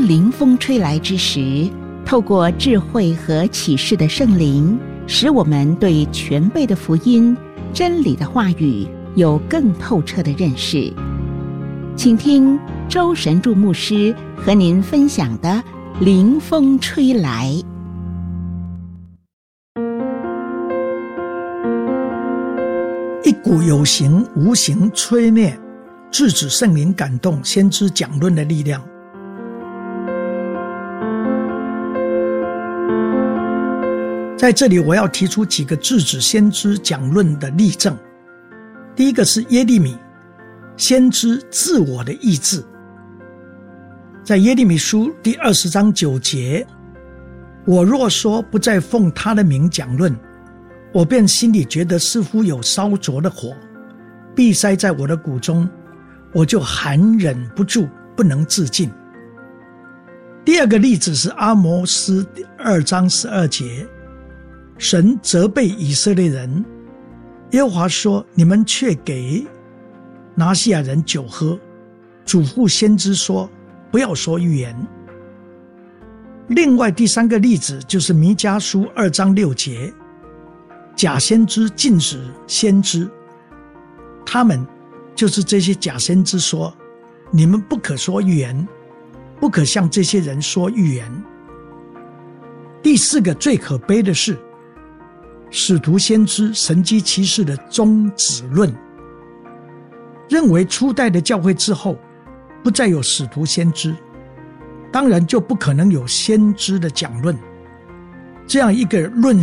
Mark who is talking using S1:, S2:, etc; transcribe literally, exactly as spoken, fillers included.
S1: 凌风吹来之时，透过智慧和启示的圣灵，使我们对全备的福音、真理的话语有更透彻的认识。请听周神助牧师和您分享的凌风吹来。
S2: 一股有形无形吹灭制止圣灵感动先知讲论的力量。在这里我要提出几个制止先知讲论的例证。第一个是耶利米，先知自我的意志。在耶利米书第二十章九节，我若说不再奉他的名讲论，我便心里觉得似乎有烧灼的火闭塞在我的骨中，我就含忍不住，不能自禁。第二个例子是阿摩斯二章十二节，神责备以色列人，耶和华说，你们却给拿西亚人酒喝，嘱咐先知说，不要说预言。另外第三个例子就是弥迦书二章六节，假先知禁止先知，他们就是这些假先知说，你们不可说预言，不可向这些人说预言。第四个最可悲的是使徒先知神迹奇事的终止论，认为初代的教会之后不再有使徒先知，当然就不可能有先知的讲论。这样一个论